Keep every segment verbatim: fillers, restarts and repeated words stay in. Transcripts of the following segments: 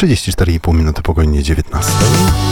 trzydzieści cztery i pół minuty po godzinie dziewiętnastej.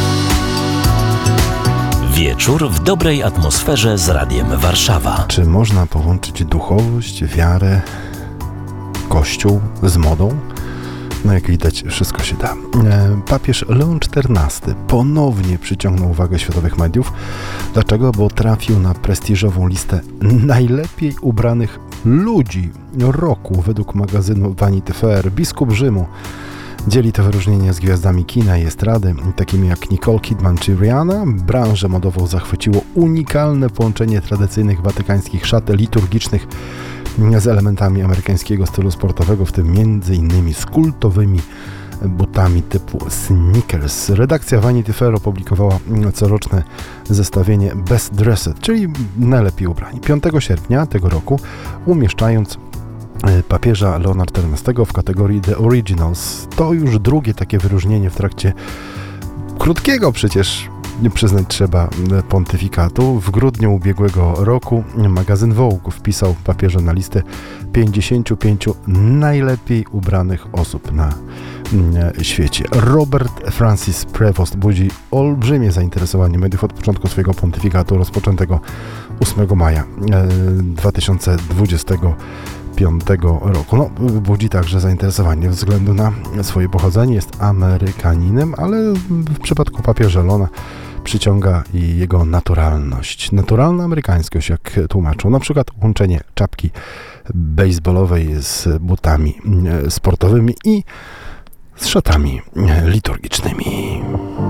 Wieczór w dobrej atmosferze z Radiem Warszawa. Czy można połączyć duchowość, wiarę, kościół z modą? No jak widać, wszystko się da. Papież Leon czternasty ponownie przyciągnął uwagę światowych mediów. Dlaczego? Bo trafił na prestiżową listę najlepiej ubranych ludzi roku według magazynu Vanity Fair. Biskup Rzymu dzieli to wyróżnienie z gwiazdami kina i estrady, takimi jak Nicole Kidman czy Rihanna. Branżę modową zachwyciło unikalne połączenie tradycyjnych watykańskich szat liturgicznych z elementami amerykańskiego stylu sportowego, w tym między innymi z kultowymi butami typu sneakers. Redakcja Vanity Fair opublikowała coroczne zestawienie Best Dressed, czyli najlepiej ubrani, piątego sierpnia tego roku, umieszczając papieża Leona czternastego w kategorii The Originals. To już drugie takie wyróżnienie w trakcie krótkiego przecież, przyznać trzeba, pontyfikatu. W grudniu ubiegłego roku magazyn Vogue wpisał papieża na listę pięćdziesięciu pięciu najlepiej ubranych osób na świecie. Robert Francis Prevost budzi olbrzymie zainteresowanie mediów od początku swojego pontyfikatu rozpoczętego ósmego maja dwa tysiące dwudziestego piątego roku. No, budzi także zainteresowanie ze względu na swoje pochodzenie. Jest Amerykaninem, ale w przypadku papieża Leona przyciąga i jego naturalność. Naturalna amerykańskość, jak tłumaczą. Na przykład łączenie czapki baseballowej z butami sportowymi i z szatami liturgicznymi.